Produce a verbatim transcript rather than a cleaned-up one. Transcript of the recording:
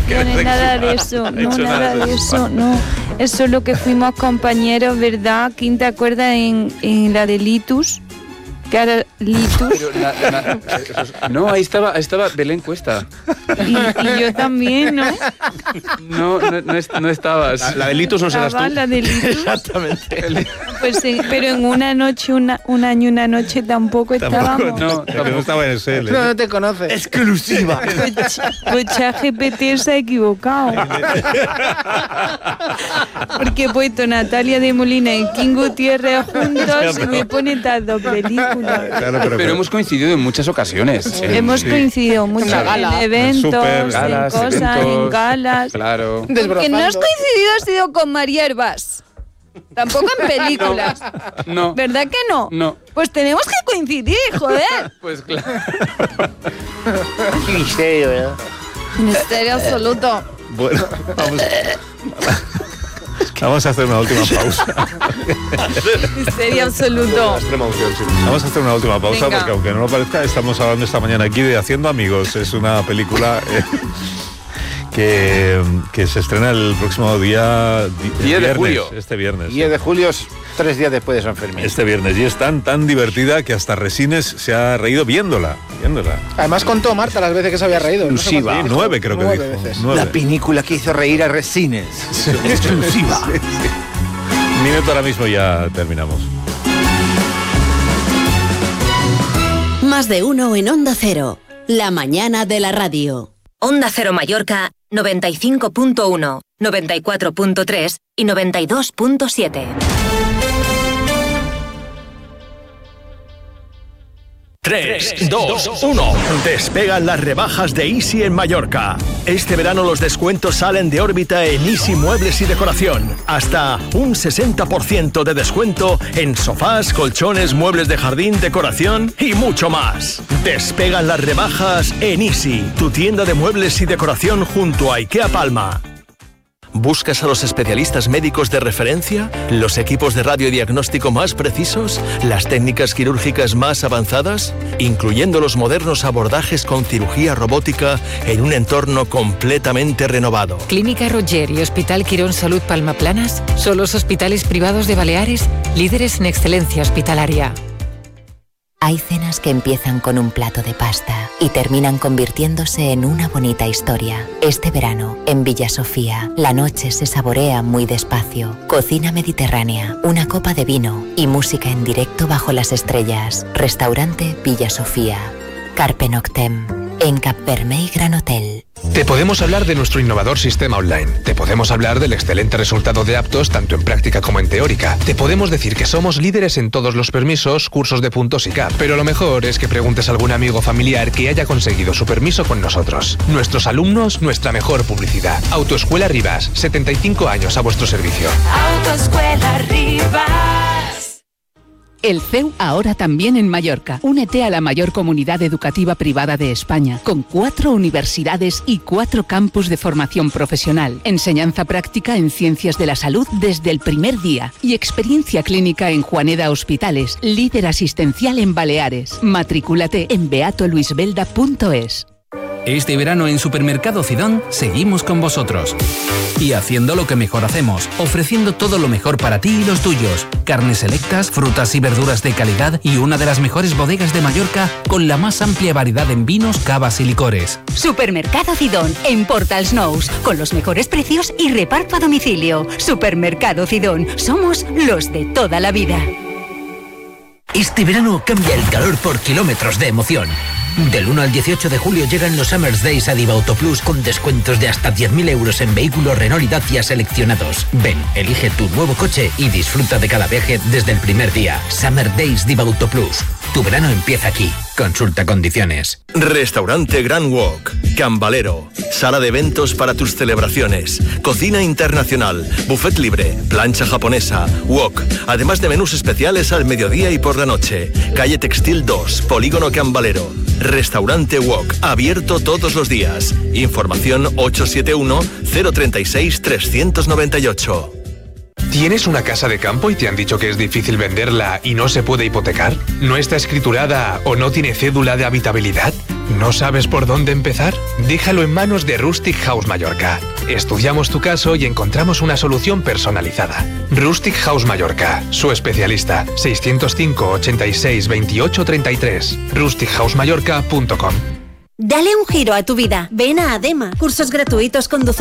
No, no, nada de eso, no, nada de eso, no. Eso es lo que fuimos compañeros, ¿verdad? ¿Quién te acuerdas en, en la de Litus? Que ahora Litus. Pero la, la, no, ahí estaba, ahí estaba Belén Cuesta. Y, y yo también, ¿no? No, no, no, est- no estabas. La, la de Litus no serás tú. La de Litus. Exactamente. Pues sí, pero en una noche, una, un año, una noche tampoco estábamos. No, No estaba en ese. No, no te conoces. Exclusiva. Pues, pues ChatGPT se ha equivocado. Porque he puesto Natalia de Molina y King Gutiérrez juntos y me pone estas dos películas. Claro, pero, pero hemos coincidido en muchas ocasiones. Hemos Sí. coincidido mucho en, gala. eventos, Super, en galas, cosas, eventos. en galas. Claro. Que no has Desbrozando. coincidido ha sido con María Herbás. Tampoco en películas. No. ¿Verdad que no? No. Pues tenemos que coincidir, joder. Pues claro. Qué misterio, ¿verdad? Misterio absoluto. Bueno, vamos. Vamos a hacer una última pausa. Misterio absoluto. Extrema unción, sí. Vamos a hacer una última pausa Venga. porque aunque no lo parezca, estamos hablando esta mañana aquí de Haciendo Amigos. Es una película eh, que, que se estrena el próximo día di- diez de viernes, julio. Este viernes. diez de julio es tres días después de San Fermín. Este viernes. Y es tan, tan divertida que hasta Resines se ha reído viéndola. Viéndola. Además contó Marta las veces que se había reído. No sé Exclusiva. cuántas Sí, dijo. nueve creo que Nueve dijo. veces. Nueve. La película que hizo reír a Resines. Exclusiva. Minuto ahora mismo ya terminamos. Más de uno en Onda Cero. La mañana de la radio. Onda Cero Mallorca noventa y cinco punto uno, noventa y cuatro punto tres y noventa y dos punto siete. tres, dos, uno. Despegan las rebajas de Easy en Mallorca. Este verano los descuentos salen de órbita en Easy Muebles y Decoración. Hasta un sesenta por ciento de descuento en sofás, colchones, muebles de jardín, decoración y mucho más. Despegan las rebajas en Easy, tu tienda de muebles y decoración junto a IKEA Palma. ¿Buscas a los especialistas médicos de referencia? ¿Los equipos de radiodiagnóstico más precisos? ¿Las técnicas quirúrgicas más avanzadas? Incluyendo los modernos abordajes con cirugía robótica en un entorno completamente renovado. Clínica Roger y Hospital Quirón Salud Palma Planas son los hospitales privados de Baleares, líderes en excelencia hospitalaria. Hay cenas que empiezan con un plato de pasta y terminan convirtiéndose en una bonita historia. Este verano, en Villa Sofía, la noche se saborea muy despacio. Cocina mediterránea, una copa de vino y música en directo bajo las estrellas. Restaurante Villa Sofía. Carpe Noctem, en Cap Vermell Gran Hotel. Te podemos hablar de nuestro innovador sistema online. Te podemos hablar del excelente resultado de aptos tanto en práctica como en teórica. Te podemos decir que somos líderes en todos los permisos, cursos de puntos y C A P. Pero lo mejor es que preguntes a algún amigo familiar que haya conseguido su permiso con nosotros. Nuestros alumnos, nuestra mejor publicidad. Autoescuela Rivas, setenta y cinco años a vuestro servicio. Autoescuela Rivas. El C E U ahora también en Mallorca. Únete a la mayor comunidad educativa privada de España, con cuatro universidades y cuatro campus de formación profesional, enseñanza práctica en ciencias de la salud desde el primer día y experiencia clínica en Juaneda Hospitales, líder asistencial en Baleares. Matrículate en beato luis belda punto es. Este verano en Supermercado Cidón seguimos con vosotros y haciendo lo que mejor hacemos, ofreciendo todo lo mejor para ti y los tuyos. Carnes selectas, frutas y verduras de calidad y una de las mejores bodegas de Mallorca con la más amplia variedad en vinos, cavas y licores. Supermercado Cidón en Portal Snows, con los mejores precios y reparto a domicilio. Supermercado Cidón, somos los de toda la vida. Este verano cambia el calor por kilómetros de emoción. Del uno al dieciocho de julio llegan los Summer's Days a Divauto Plus con descuentos de hasta diez mil euros en vehículos Renault y Dacia seleccionados. Ven, elige tu nuevo coche y disfruta de cada viaje desde el primer día. Summer Days Divauto Plus. Tu verano empieza aquí. Consulta condiciones. Restaurante Grand Wok, Cambalero, sala de eventos para tus celebraciones, cocina internacional, buffet libre, plancha japonesa, wok, además de menús especiales al mediodía y por la noche. Calle Textil dos, Polígono Cambalero. Restaurante Wok, abierto todos los días. Información ocho siete uno, cero tres seis, tres nueve ocho. ¿Tienes una casa de campo y te han dicho que es difícil venderla y no se puede hipotecar? ¿No está escriturada o no tiene cédula de habitabilidad? ¿No sabes por dónde empezar? Déjalo en manos de Rustic House Mallorca. Estudiamos tu caso y encontramos una solución personalizada. Rustic House Mallorca, su especialista. seiscientos cinco, ochenta y seis, veintiocho, treinta y tres. rustic house mallorca punto com. Dale un giro a tu vida. Ven a ADEMA. Cursos gratuitos conduce